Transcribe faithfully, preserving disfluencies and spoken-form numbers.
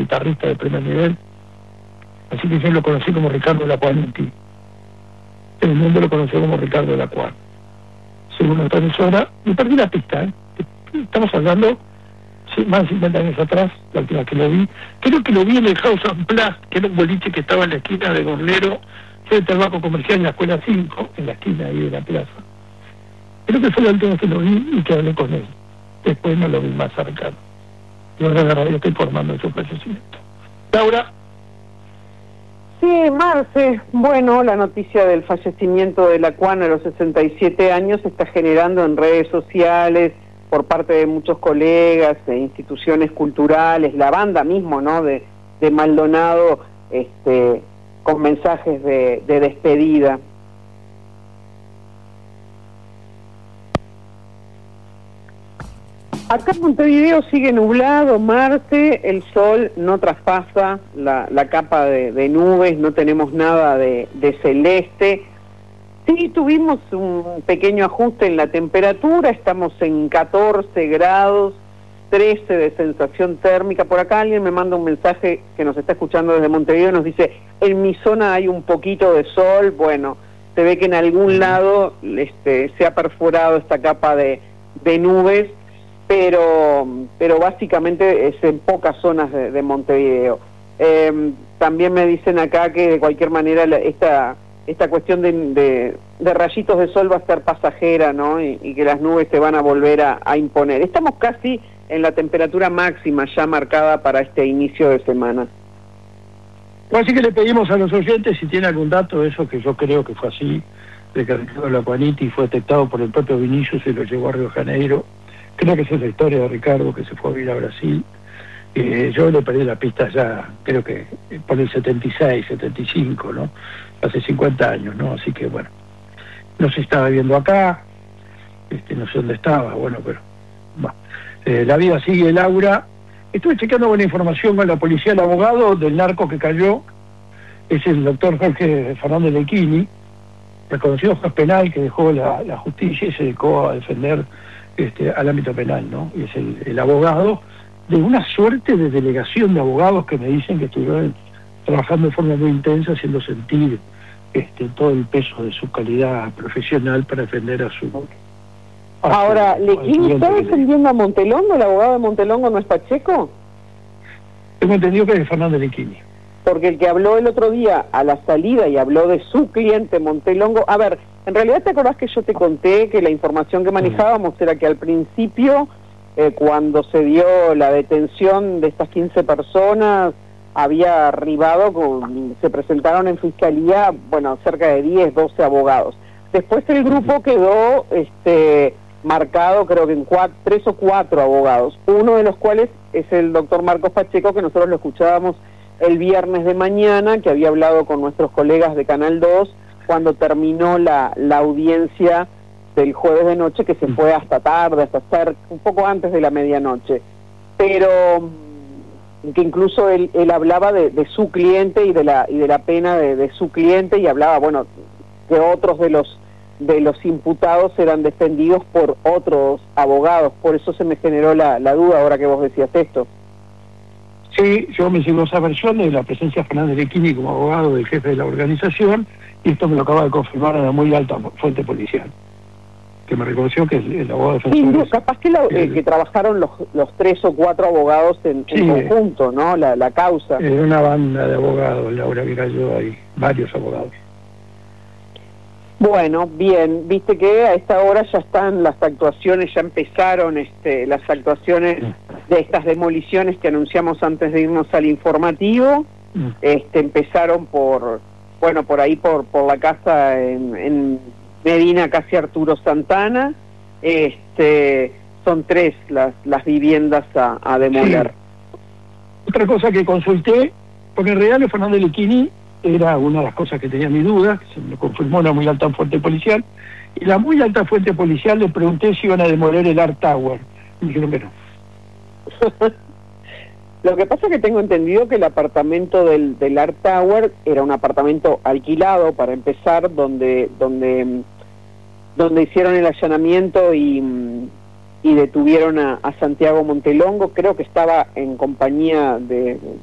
guitarrista de primer nivel, así que yo lo conocí como Ricardo Lacuaniti. El mundo lo conoció como Ricardo Lacuan. Según nuestra emisora, y perdí la pista, ¿eh? Estamos hablando sí, más de cincuenta años atrás, la última que lo vi. Creo que lo vi en el House of Blast, que era un boliche que estaba en la esquina de Gorlero, frente al Banco Comercial en la Escuela cinco, en la esquina ahí de la plaza. Creo que fue la última vez que lo vi y que hablé con él. Después no lo vi más cercano. Y ahora la radio está informando de su fallecimiento. Laura. Sí, Marce, bueno, la noticia del fallecimiento de Lacuan a los sesenta y siete años se está generando en redes sociales por parte de muchos colegas, de instituciones culturales, la banda mismo, ¿no?, de, de Maldonado, este, con mensajes de, de despedida. Acá en Montevideo sigue nublado, Marce, el sol no traspasa la, la capa de, de nubes, no tenemos nada de, de celeste. Sí, tuvimos un pequeño ajuste en la temperatura, estamos en catorce grados, trece de sensación térmica. Por acá alguien me manda un mensaje que nos está escuchando desde Montevideo, nos dice, en mi zona hay un poquito de sol. Bueno, se ve que en algún lado este, se ha perforado esta capa de, de nubes, pero pero básicamente es en pocas zonas de, de Montevideo. Eh, también me dicen acá que de cualquier manera la, esta esta cuestión de, de, de rayitos de sol va a ser pasajera, ¿no? Y, y que las nubes se van a volver a, a imponer. Estamos casi en la temperatura máxima ya marcada para este inicio de semana. Así que le pedimos a los oyentes si tiene algún dato de eso, que yo creo que fue así, de que Ricardo Lacuaniti fue detectado por el propio Vinicius y lo llevó a Río de Janeiro. Creo que esa es la historia de Ricardo, que se fue a vivir a Brasil. Eh, yo le perdí la pista ya, creo que por el setenta y seis, setenta y cinco, ¿no? Hace cincuenta años, ¿no? Así que, bueno, no se estaba viendo acá, este, no sé dónde estaba, bueno, pero... Bueno. Eh, la vida sigue, Laura. Estuve chequeando buena información con la policía, el abogado del narco que cayó, es el doctor Jorge Fernández Lequini, reconocido juez penal que dejó la, la justicia y se dedicó a defender este, al ámbito penal, ¿no? Y es el, el abogado de una suerte de delegación de abogados que me dicen que estuvieron trabajando de forma muy intensa, haciendo sentir este, todo el peso de su calidad profesional para defender a su... A Ahora, su, ¿Lequini está defendiendo a Montelongo? ¿El abogado de Montelongo no es Pacheco? Tengo entendido que es Fernández Lequini. Porque el que habló el otro día a la salida y habló de su cliente Montelongo... A ver, en realidad te acordás que yo te conté que la información que manejábamos era que al principio, eh, cuando se dio la detención de estas quince personas, había arribado, con, se presentaron en fiscalía, bueno, cerca de diez, doce abogados. Después el grupo quedó este, marcado, creo que en cuatro, tres o cuatro abogados, uno de los cuales es el doctor Marcos Pacheco, que nosotros lo escuchábamos el viernes de mañana, que había hablado con nuestros colegas de Canal dos, cuando terminó la, la audiencia del jueves de noche, que se fue hasta tarde, hasta cerca, un poco antes de la medianoche. Pero que incluso él, él hablaba de, de su cliente y de la y de la pena de, de su cliente, y hablaba, bueno, que otros de los de los imputados eran defendidos por otros abogados. Por eso se me generó la, la duda ahora que vos decías esto. Sí, yo me sigo esa versión de la presencia de Fernández Lequini como abogado del jefe de la organización, y esto me lo acaba de confirmar una muy alta fuente policial, que me reconoció que el, el abogado defensor... Sí, no, capaz que, la, eh, que trabajaron los, los tres o cuatro abogados en, sí, en conjunto, ¿no? La, la causa. Era una banda de abogados, Laura, que cayó ahí, varios abogados. Bueno, bien, viste que a esta hora ya están las actuaciones, ya empezaron este, las actuaciones de estas demoliciones que anunciamos antes de irnos al informativo. Mm. Este, empezaron por, bueno, por ahí por, por la casa en, en Medina, casi Arturo Santana. Este, son tres las, las viviendas a, a demoler. Sí. Otra cosa que consulté, porque en realidad Fernández Lequini era una de las cosas que tenía mi duda, que se me confirmó una muy alta fuente policial, y la muy alta fuente policial le pregunté si iban a demoler el Art Tower, y dijeron que no. Lo que pasa es que tengo entendido que el apartamento del, del Art Tower era un apartamento alquilado, para empezar, donde donde donde hicieron el allanamiento y, y detuvieron a, a Santiago Montelongo. Creo que estaba en compañía de,